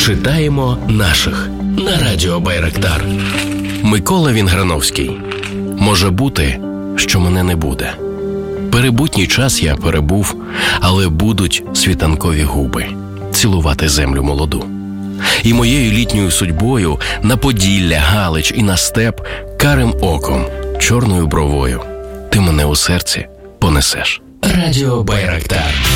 Читаємо наших на радіо Байрактар. Микола Вінграновський. Може бути, що мене не буде. Перебутній час я перебув, але будуть світанкові губи цілувати землю молоду. І моєю літньою судьбою на Поділля, Галич і на степ карим оком, чорною бровою ти мене у серці понесеш. Радіо Байрактар.